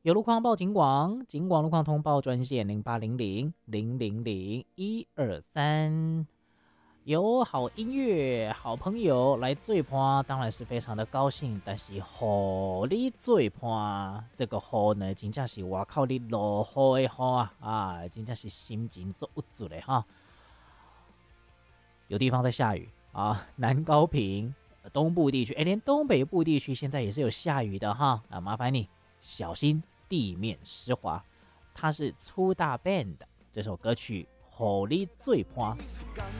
有路况报警广，警广路况通报专线0800000123。有好音乐、好朋友来醉坡，当然是非常的高兴。但是和你醉坡，这个雨呢，真正是我靠你落雨的雨啊，真正是心情做不住的哈。有地方在下雨啊，南高屏、东部地区，连东北部地区现在也是有下雨的哈啊，麻烦你小心地面湿滑。它是粗大 band 这首歌曲《火力最坡》。